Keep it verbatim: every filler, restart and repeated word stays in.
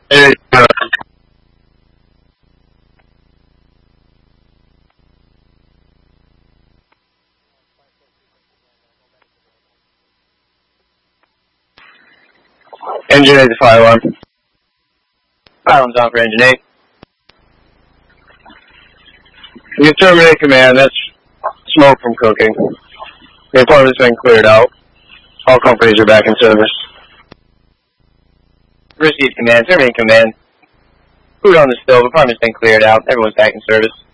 Hey, uh, Engine eight, the fire alarm. Fire alarm's on for engine eight. You can terminate command. That's smoke from cooking. The apartment's been cleared out. All companies are back in service. Receive command. Terminate command. Food on the stove. Apartment's been cleared out. Everyone's back in service.